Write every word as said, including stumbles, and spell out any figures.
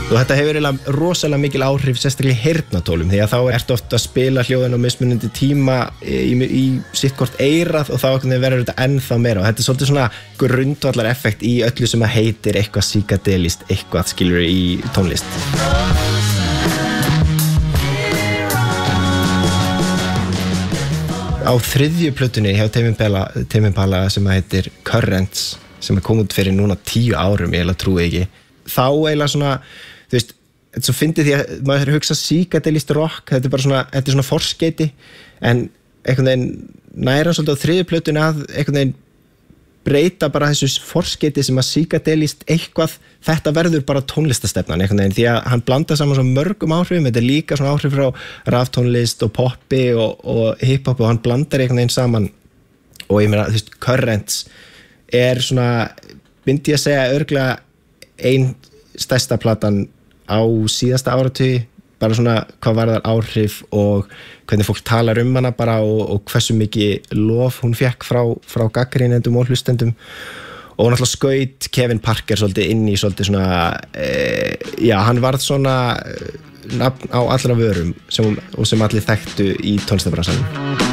og þetta hefur eiginlega rosalega mikil áhrif sérstaklega í heyrnartólum því að þá ertu oft að spila hljóðin á mismunandi tíma í, í, í sitthvort eyrað og þá verður þetta ennþá meira og þetta er svolítið svona grundvallar effekt í öllu sem að heitir eitthvað psykadelist, eitthvað skilur í tónlist. Á þriðju plötunni hjá Tame Impala, Tame Impala sem heitir Currents sem er komið út fyrir núna tíu árum, ég eiginlega trúi ekki. Þá eiginlega svona, þú veist, þetta er svo fyndið því að maður er að hugsa psykadelist rock, þetta er bara svona, þetta er svona forskeiti, en einhvern veginn næra svolítið á þriðju plötunni að einhvern veginn breyta bara þessu forskeiti sem að psykadelist eitthvað, þetta verður bara tónlistastefnan einhvern veginn, því að hann blandar saman svo mörgum áhrifum, þetta er líka svona áhrif frá raftónlist og poppi og, og hip-hop og hann blandar einhvern veginn saman og ég meina, þú veist, Currents er svona, myndi ég að segja örugglega ein stærsta platan á síðasta áratugi, bara svona hvað varðar áhrif og hvernig fólk talar um hana bara og, og hversu mikið lof hún fékk frá, frá gagnrýnendum og hlustendum og náttúrulega skaut Kevin Parker svolítið inn í svolítið svona e, já, hann varð svona nafn á allra vörum sem, og sem allir þekktu í tónlistarbransanum.